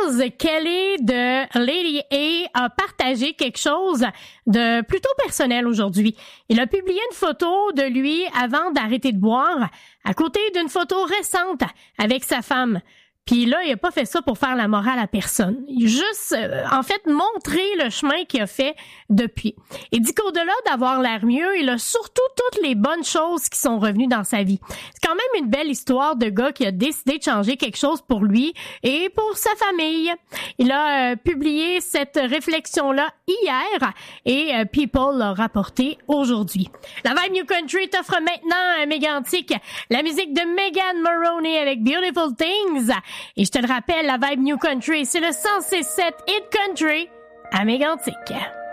Charles Kelly de Lady A a partagé quelque chose de plutôt personnel aujourd'hui. Il a publié une photo de lui avant d'arrêter de boire, à côté d'une photo récente avec sa femme. Puis là, il a pas fait ça pour faire la morale à personne. Il a juste, en fait, montré le chemin qu'il a fait depuis. Il dit qu'au-delà d'avoir l'air mieux, il a surtout toutes les bonnes choses qui sont revenues dans sa vie. C'est quand même une belle histoire de gars qui a décidé de changer quelque chose pour lui et pour sa famille. Il a publié cette réflexion-là hier et People l'a rapporté aujourd'hui. La Vibe New Country t'offre maintenant un mégantique, la musique de Megan Moroney avec Beautiful Things. Et je te le rappelle, la Vibe New Country, c'est le 106.7 Hit Country à Mégantic.